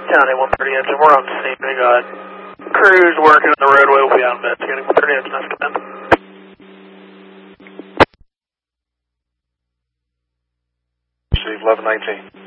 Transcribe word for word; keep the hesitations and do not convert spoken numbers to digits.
County one thirty engine, we're on the scene. We got crews working on the roadway. We'll be out investigating. one thirty engine, that's come in. Receive eleven nineteen.